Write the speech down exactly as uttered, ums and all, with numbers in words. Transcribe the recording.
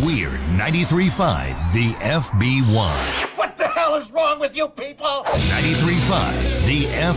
We're ninety-three point five, the F B one. What the hell is wrong with you people? ninety-three point five, the F